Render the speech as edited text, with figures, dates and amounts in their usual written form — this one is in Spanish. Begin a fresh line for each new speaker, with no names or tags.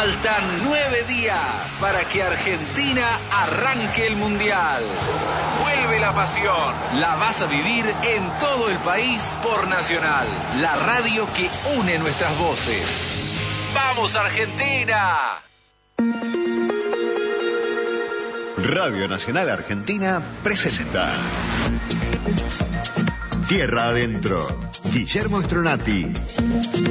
Faltan 9 días para que Argentina arranque el Mundial. Vuelve la pasión. La vas a vivir en todo el país por Nacional, la radio que une nuestras voces. ¡Vamos, Argentina!
Radio Nacional Argentina presenta Tierra Adentro. Guillermo Stronati.